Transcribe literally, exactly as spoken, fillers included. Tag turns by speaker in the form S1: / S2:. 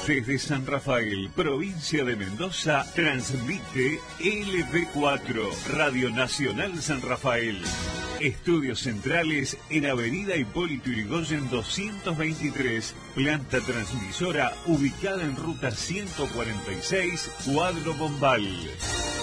S1: Desde San Rafael, provincia de Mendoza, transmite L B cuatro, Radio Nacional San Rafael. Estudios centrales en Avenida Hipólito Yrigoyen doscientos veintitrés, planta transmisora ubicada en ruta ciento cuarenta y seis, Cuadro Bombal.